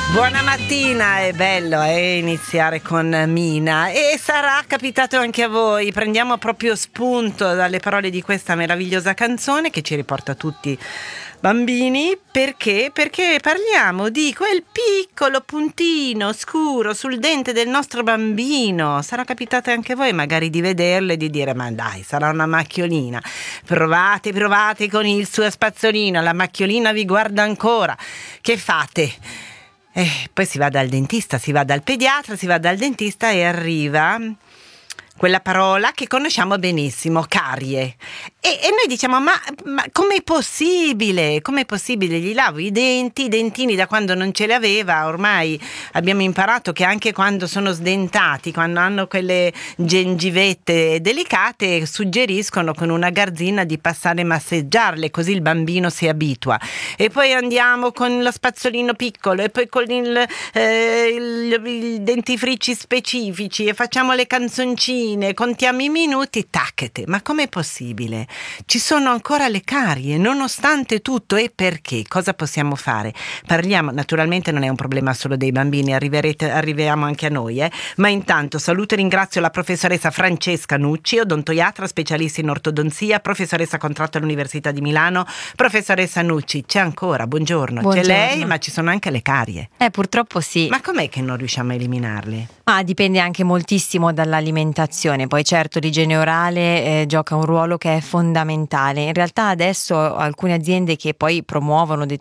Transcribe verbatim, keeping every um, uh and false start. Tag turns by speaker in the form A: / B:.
A: Buona mattina, è bello eh, iniziare con Mina e sarà capitato anche a voi. Prendiamo proprio spunto dalle parole di questa meravigliosa canzone che ci riporta tutti bambini. Perché? Perché parliamo di quel piccolo puntino scuro sul dente del nostro bambino. Sarà capitato anche a voi magari di vederlo e di dire: ma dai, sarà una macchiolina. Provate, provate con il suo spazzolino, la macchiolina vi guarda ancora. Che fate? Eh, poi si va dal dentista, si va dal pediatra, si va dal dentista e arriva quella parola che conosciamo benissimo, carie. E, e noi diciamo: ma, ma com'è possibile? Com'è possibile? Gli lavo i denti, i dentini da quando non ce li aveva. Ormai abbiamo imparato che anche quando sono sdentati, quando hanno quelle gengivette delicate, suggeriscono con una garzina di passare a massaggiarle, così il bambino si abitua. E poi andiamo con lo spazzolino piccolo e poi con il, eh, il, il dentifrici specifici e facciamo le canzoncine, contiamo i minuti, tacchete. Ma com'è possibile? Ci sono ancora le carie, nonostante tutto. E perché? Cosa possiamo fare? Parliamo, naturalmente non è un problema solo dei bambini, arriverete, arriviamo anche a noi, eh? Ma intanto saluto e ringrazio la professoressa Francesca Nucci, odontoiatra, specialista in ortodonzia, professoressa contratto all'Università di Milano. Professoressa Nucci, c'è ancora, buongiorno.
B: Buongiorno.
A: C'è lei, ma ci sono anche le carie.
B: Eh, purtroppo sì.
A: Ma com'è che non riusciamo a eliminarle?
B: Ma dipende anche moltissimo dall'alimentazione. Poi certo l'igiene orale eh, gioca un ruolo che è fondamentale. In realtà adesso alcune aziende che poi promuovono determinati